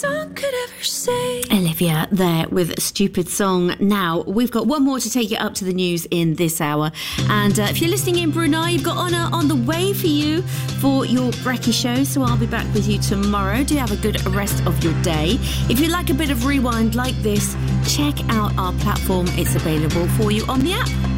Olivia there with a stupid song. Now, we've got one more to take you up to the news in this hour. And if you're listening in Brunei, you've got Honor on the way for you for your brekkie show. So I'll be back with you tomorrow. Do have a good rest of your day. If you like a bit of rewind like this, check out our platform. It's available for you on the app.